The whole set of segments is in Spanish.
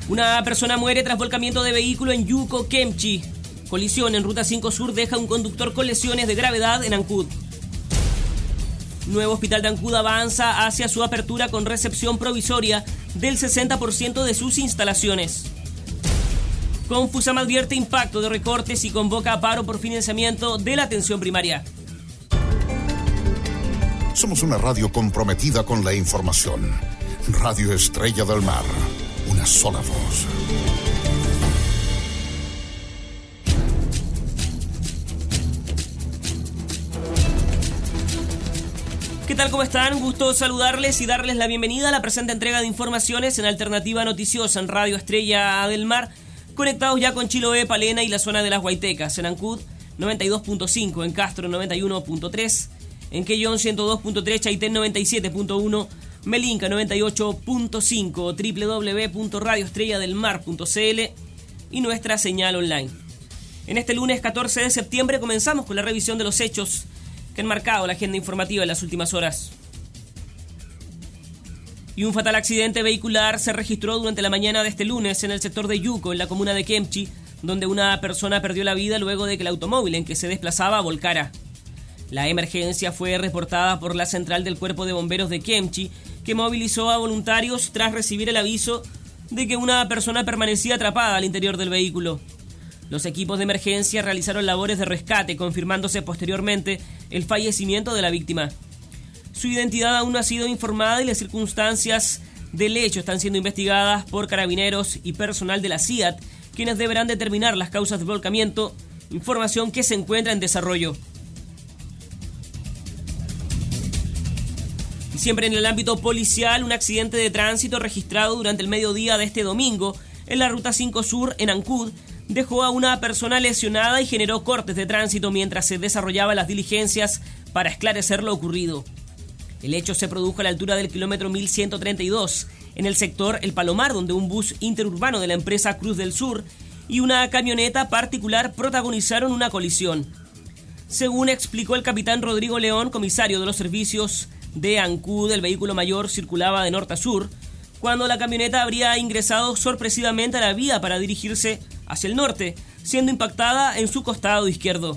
Una persona muere tras volcamiento de vehículo en Yuco, Kemchi. Colisión en Ruta 5 Sur deja un conductor con lesiones de gravedad en Ancud. Nuevo hospital de Ancud avanza hacia su apertura con recepción provisoria del 60% de sus instalaciones. Confusam advierte impacto de recortes y convoca a paro por financiamiento de la atención primaria. Somos una radio comprometida con la información. Radio Estrella del Mar. Una sola voz. ¿Qué tal? ¿Cómo están? Gusto saludarles y darles la bienvenida a la presente entrega de informaciones en Alternativa Noticiosa en Radio Estrella del Mar, conectados ya con Chiloé, Palena y la zona de las Guaitecas, en Ancud 92.5, en Castro 91.3, en Quellón 102.3, Chaitén 97.1, Melinca 98.5, www.radioestrelladelmar.cl y nuestra señal online. En este lunes 14 de septiembre comenzamos con la revisión de los hechos que han marcado la agenda informativa en las últimas horas. Y un fatal accidente vehicular se registró durante la mañana de este lunes en el sector de Yuco, en la comuna de Kemchi, donde una persona perdió la vida luego de que el automóvil en que se desplazaba volcara. La emergencia fue reportada por la central del Cuerpo de Bomberos de Kemchi, que movilizó a voluntarios tras recibir el aviso de que una persona permanecía atrapada al interior del vehículo. Los equipos de emergencia realizaron labores de rescate, confirmándose posteriormente el fallecimiento de la víctima. Su identidad aún no ha sido informada y las circunstancias del hecho están siendo investigadas por carabineros y personal de la CIAT, quienes deberán determinar las causas del volcamiento, información que se encuentra en desarrollo. Y siempre en el ámbito policial, un accidente de tránsito registrado durante el mediodía de este domingo en la Ruta 5 Sur en Ancud dejó a una persona lesionada y generó cortes de tránsito mientras se desarrollaban las diligencias para esclarecer lo ocurrido. El hecho se produjo a la altura del kilómetro 1132, en el sector El Palomar, donde un bus interurbano de la empresa Cruz del Sur y una camioneta particular protagonizaron una colisión. Según explicó el capitán Rodrigo León, comisario de los servicios de Ancud, el vehículo mayor circulaba de norte a sur, cuando la camioneta habría ingresado sorpresivamente a la vía para dirigirse hacia el norte, siendo impactada en su costado izquierdo.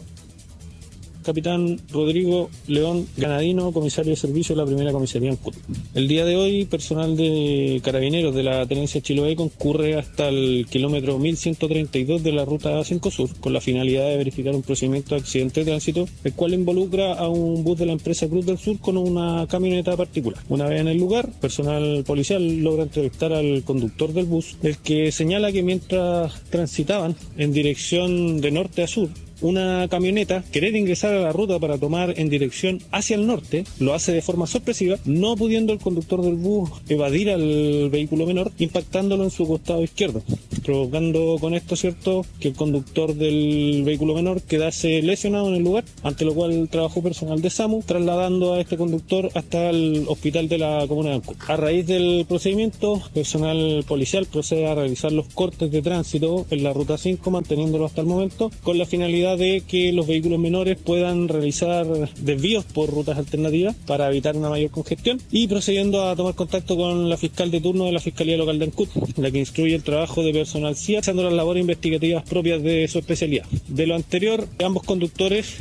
Capitán Rodrigo León Ganadino, comisario de servicio de la primera comisaría en Ancud. El día de hoy, personal de carabineros de la tenencia Chiloé concurre hasta el kilómetro 1132 de la ruta 5 Sur con la finalidad de verificar un procedimiento de accidente de tránsito, el cual involucra a un bus de la empresa Cruz del Sur con una camioneta particular. Una vez en el lugar, personal policial logra entrevistar al conductor del bus, el que señala que mientras transitaban en dirección de norte a sur, una camioneta querer ingresar a la ruta para tomar en dirección hacia el norte, lo hace de forma sorpresiva, no pudiendo el conductor del bus evadir al vehículo menor, impactándolo en su costado izquierdo, provocando con esto, cierto, que el conductor del vehículo menor quedase lesionado en el lugar, ante lo cual trabajó personal de SAMU, trasladando a este conductor hasta el hospital de la comuna de Ancud. A raíz del procedimiento, personal policial procede a realizar los cortes de tránsito en la ruta 5, manteniéndolo hasta el momento, con la finalidad de que los vehículos menores puedan realizar desvíos por rutas alternativas para evitar una mayor congestión, y procediendo a tomar contacto con la fiscal de turno de la Fiscalía Local de Ancud, la que instruye el trabajo de personal CIA, haciendo las labores investigativas propias de su especialidad. De lo anterior, ambos conductores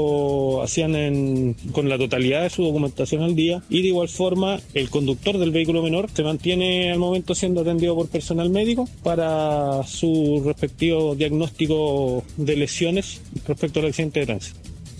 lo hacían con la totalidad de su documentación al día, y de igual forma el conductor del vehículo menor se mantiene al momento siendo atendido por personal médico para su respectivo diagnóstico de lesiones respecto al accidente de tránsito.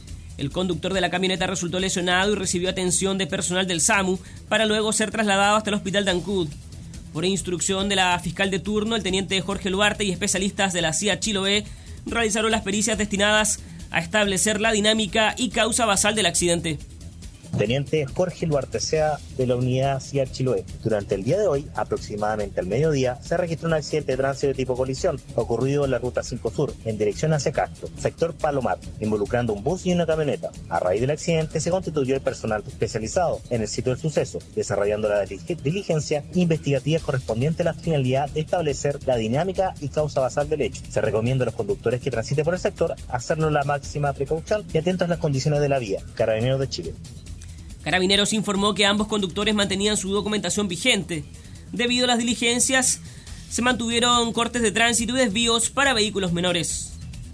El conductor de la camioneta resultó lesionado y recibió atención de personal del SAMU para luego ser trasladado hasta el hospital de Ancud. Por instrucción de la fiscal de turno, el teniente Jorge Luarte y especialistas de la CIA Chiloé realizaron las pericias destinadas a establecer la dinámica y causa basal del accidente. Teniente Jorge Luartecea de la unidad CIA Chiloé. Durante el día de hoy, aproximadamente al mediodía, se registró un accidente de tránsito de tipo colisión ocurrido en la ruta 5 Sur, en dirección hacia Castro, sector Palomar, involucrando un bus y una camioneta. A raíz del accidente se constituyó el personal especializado en el sitio del suceso, desarrollando la diligencia investigativa correspondiente a la finalidad de establecer la dinámica y causa basal del hecho. Se recomienda a los conductores que transiten por el sector hacerlo la máxima precaución y atentos a las condiciones de la vía. Carabineros de Chile. Carabineros informó que ambos conductores mantenían su documentación vigente. Debido a las diligencias, Se mantuvieron cortes de tránsito y desvíos para vehículos menores.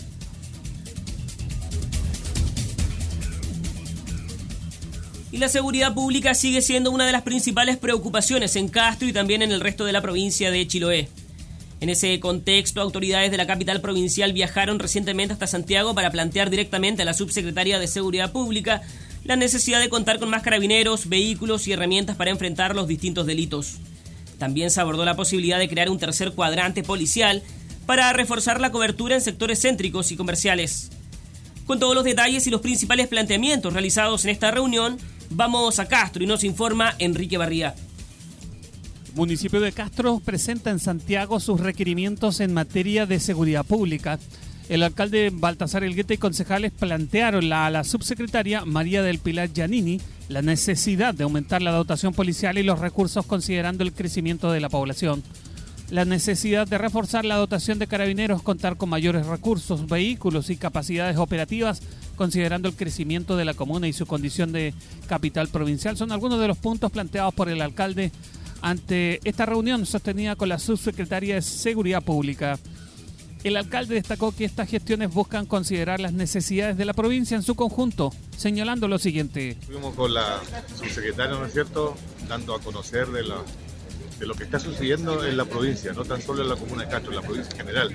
Y la seguridad pública sigue siendo una de las principales preocupaciones en Castro y también en el resto de la provincia de Chiloé. En ese contexto, autoridades de la capital provincial viajaron recientemente hasta Santiago para plantear directamente a la subsecretaria de Seguridad Pública la necesidad de contar con más carabineros, vehículos y herramientas para enfrentar los distintos delitos. También se abordó la posibilidad de crear un tercer cuadrante policial para reforzar la cobertura en sectores céntricos y comerciales. Con todos los detalles y los principales planteamientos realizados en esta reunión, vamos a Castro y nos informa Enrique Barría. El municipio de Castro presenta en Santiago sus requerimientos en materia de seguridad pública. El alcalde Baltasar Elgueta y concejales plantearon a la subsecretaria María del Pilar Giannini la necesidad de aumentar la dotación policial y los recursos considerando el crecimiento de la población. La necesidad de reforzar la dotación de carabineros, contar con mayores recursos, vehículos y capacidades operativas, considerando el crecimiento de la comuna y su condición de capital provincial, son algunos de los puntos planteados por el alcalde ante esta reunión sostenida con la subsecretaria de Seguridad Pública. El alcalde destacó que estas gestiones buscan considerar las necesidades de la provincia en su conjunto, señalando lo siguiente. Estuvimos con la subsecretaria, ¿no es cierto?, dando a conocer de lo que está sucediendo en la provincia, no tan solo en la comuna de Castro, en la provincia en general.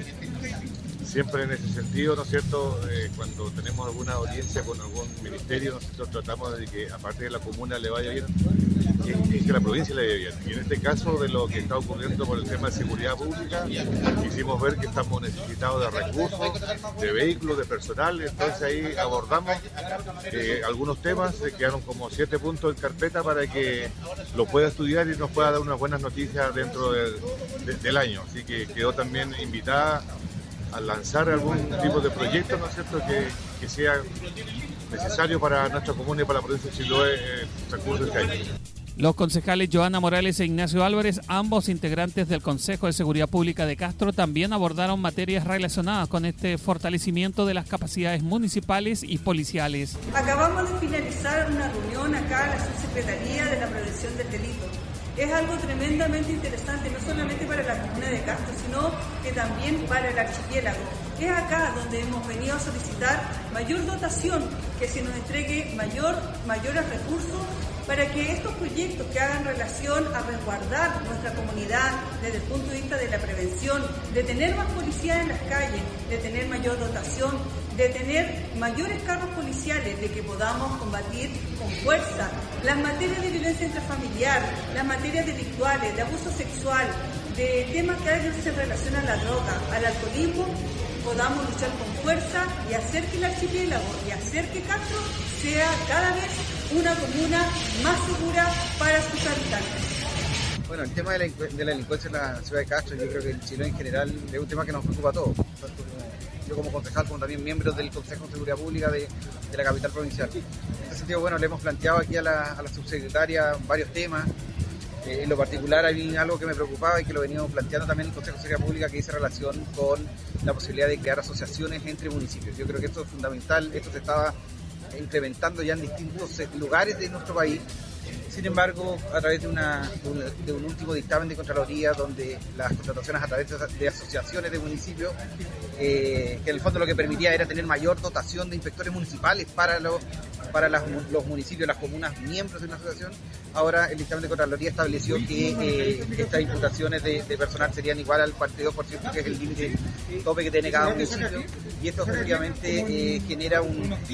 Siempre en ese sentido, ¿no es cierto?, cuando tenemos alguna audiencia con algún ministerio, nosotros tratamos de que, aparte de la comuna le vaya bien, que la provincia le vaya bien. Y en este caso, de lo que está ocurriendo con el tema de seguridad pública, quisimos ver que estamos necesitados de recursos, de vehículos, de personal. Entonces ahí abordamos algunos temas, quedaron como 7 puntos en carpeta para que lo pueda estudiar y nos pueda dar unas buenas noticias dentro del año. Así que quedó también invitada a lanzar algún tipo de proyecto, ¿no es cierto?, que sea necesario para nuestra comuna y para la provincia de Chiloé el recurso que hay. Los concejales Joana Morales e Ignacio Álvarez, ambos integrantes del Consejo de Seguridad Pública de Castro, también abordaron materias relacionadas con este fortalecimiento de las capacidades municipales y policiales. Acabamos de finalizar una reunión acá en la Subsecretaría de la Prevención del Delito. Es algo tremendamente interesante, no solamente para la comuna de Castro, sino que también para el archipiélago. Es acá donde hemos venido a solicitar mayor dotación, que se nos entregue mayores recursos para que estos proyectos que hagan relación a resguardar nuestra comunidad desde el punto de vista de la prevención, de tener más policía en las calles, de tener mayor dotación, de tener mayores carros policiales, de que podamos combatir con fuerza las materias de violencia intrafamiliar, las materias delictuales, de abuso sexual, de temas que a veces se relacionan a la droga, al alcoholismo, podamos luchar con fuerza y hacer que el archipiélago y hacer que Castro sea cada vez una comuna más segura para sus habitantes. Bueno, el tema de la delincuencia en la ciudad de Castro, yo creo que en Chile en general es un tema que nos preocupa a todos, tanto yo como concejal, como también miembros del Consejo de Seguridad Pública de la capital provincial. En este sentido, bueno, le hemos planteado aquí a la subsecretaria varios temas. En lo particular, hay algo que me preocupaba y que lo veníamos planteando también en el Consejo de Seguridad Pública, que dice relación con la posibilidad de crear asociaciones entre municipios. Yo creo que esto es fundamental, esto se estaba implementando ya en distintos lugares de nuestro país. Sin embargo, a través de un último dictamen de Contraloría, donde las contrataciones a través de asociaciones de municipios, que en el fondo lo que permitía era tener mayor dotación de inspectores municipales para los municipios, las comunas miembros de una asociación. Ahora el dictamen de Contraloría estableció que estas imputaciones de personal serían igual al 42%, que es el límite tope que tiene cada municipio, y esto efectivamente genera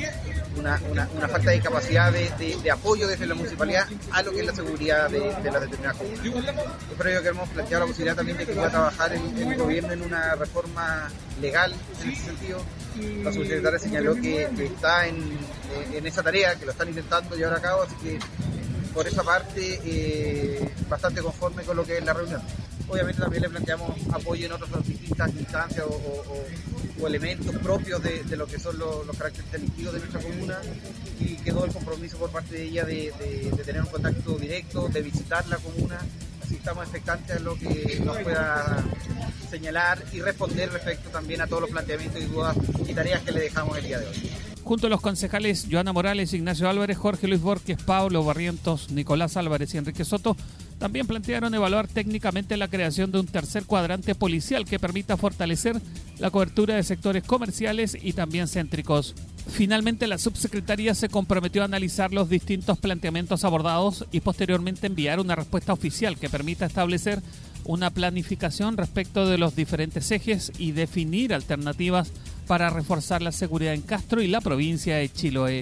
una falta de capacidad de apoyo desde la municipalidad a lo que es la seguridad de las determinadas comunidades. Es por ello que hemos planteado la posibilidad también de que pueda trabajar el gobierno en una reforma legal en ese sentido. La subsecretaria señaló que está en esa tarea, que lo están intentando llevar a cabo, así que por esa parte bastante conforme con lo que es la reunión. Obviamente también le planteamos apoyo en otras distintas instancias o elementos propios de lo que son los caracteres delictivos de nuestra comuna, y quedó el compromiso por parte de ella de tener un contacto directo, de visitar la comuna. Así estamos expectantes a lo que nos pueda señalar y responder respecto también a todos los planteamientos y dudas y tareas que le dejamos el día de hoy. Junto a los concejales Joana Morales, Ignacio Álvarez, Jorge Luis Borges, Pablo Barrientos, Nicolás Álvarez y Enrique Soto, También plantearon evaluar técnicamente la creación de un tercer cuadrante policial que permita fortalecer la cobertura de sectores comerciales y también céntricos. Finalmente, la subsecretaría se comprometió a analizar los distintos planteamientos abordados y posteriormente enviar una respuesta oficial que permita establecer una planificación respecto de los diferentes ejes y definir alternativas para reforzar la seguridad en Castro y la provincia de Chiloé.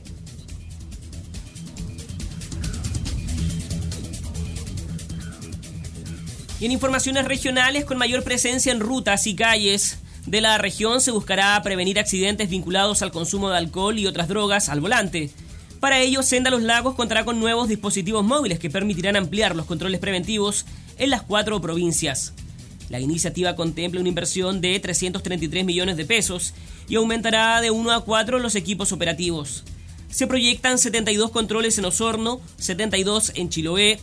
Y en informaciones regionales, con mayor presencia en rutas y calles de la región, se buscará prevenir accidentes vinculados al consumo de alcohol y otras drogas al volante. Para ello, Senda Los Lagos contará con nuevos dispositivos móviles que permitirán ampliar los controles preventivos en las 4 provincias. La iniciativa contempla una inversión de 333 millones de pesos y aumentará de 1 a 4 los equipos operativos. Se proyectan 72 controles en Osorno, 72 en Chiloé,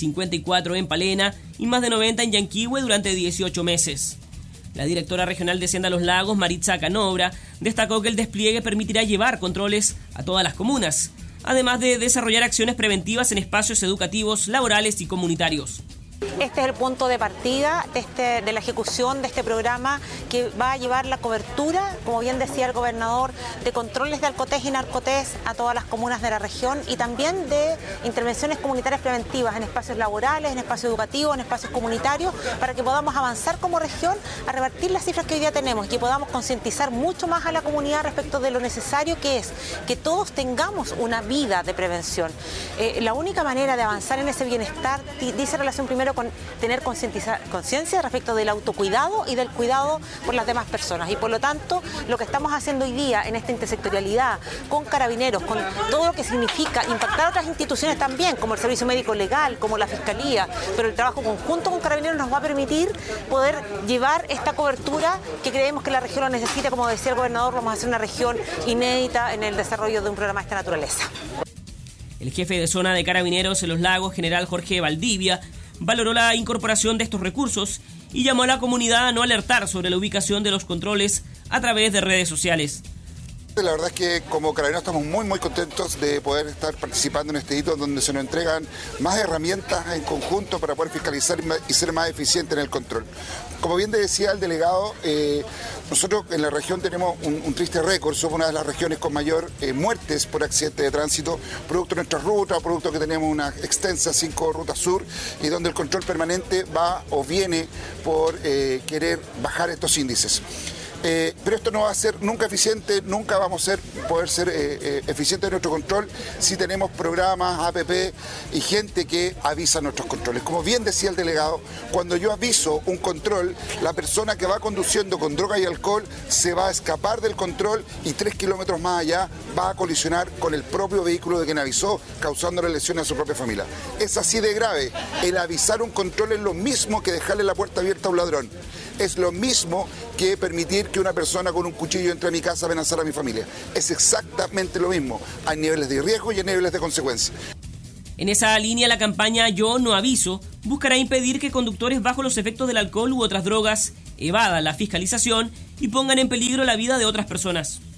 54 en Palena y más de 90 en Yanquihue durante 18 meses. La directora regional de Senda Los Lagos, Maritza Canobra, destacó que el despliegue permitirá llevar controles a todas las comunas, además de desarrollar acciones preventivas en espacios educativos, laborales y comunitarios. Este es el punto de partida de la ejecución de este programa que va a llevar la cobertura, como bien decía el gobernador, de controles de alcotés y narcotés a todas las comunas de la región y también de intervenciones comunitarias preventivas en espacios laborales, en espacios educativos, en espacios comunitarios, para que podamos avanzar como región a revertir las cifras que hoy día tenemos y que podamos concientizar mucho más a la comunidad respecto de lo necesario que es que todos tengamos una vida de prevención. La única manera de avanzar en ese bienestar dice relación primero con tener conciencia respecto del autocuidado y del cuidado por las demás personas. Y por lo tanto, lo que estamos haciendo hoy día en esta intersectorialidad, con Carabineros, con todo lo que significa impactar a otras instituciones también, como el Servicio Médico Legal, como la Fiscalía, pero el trabajo conjunto con Carabineros nos va a permitir poder llevar esta cobertura que creemos que la región lo necesita. Como decía el gobernador, vamos a hacer una región inédita en el desarrollo de un programa de esta naturaleza. El jefe de zona de Carabineros en Los Lagos, general Jorge Valdivia, valoró la incorporación de estos recursos y llamó a la comunidad a no alertar sobre la ubicación de los controles a través de redes sociales. La verdad es que como Carabineros estamos muy contentos de poder estar participando en este hito donde se nos entregan más herramientas en conjunto para poder fiscalizar y ser más eficientes en el control. Como bien decía el delegado, nosotros en la región tenemos un triste récord, somos una de las regiones con mayor muertes por accidente de tránsito, producto de nuestra ruta, producto que tenemos una extensa 5 rutas sur y donde el control permanente va o viene por querer bajar estos índices. Pero esto no va a ser nunca eficiente, nunca vamos a poder ser eficientes en nuestro control si tenemos programas, APP y gente que avisa nuestros controles. Como bien decía el delegado, cuando yo aviso un control, la persona que va conduciendo con droga y alcohol se va a escapar del control y 3 kilómetros más allá va a colisionar con el propio vehículo de quien avisó, causándole lesiones a su propia familia. Es así de grave. El avisar un control es lo mismo que dejarle la puerta abierta a un ladrón. Es lo mismo que permitir que una persona con un cuchillo entre a mi casa a amenazar a mi familia. Es exactamente lo mismo. Hay niveles de riesgo y hay niveles de consecuencia. En esa línea, la campaña Yo No Aviso buscará impedir que conductores bajo los efectos del alcohol u otras drogas evadan la fiscalización y pongan en peligro la vida de otras personas.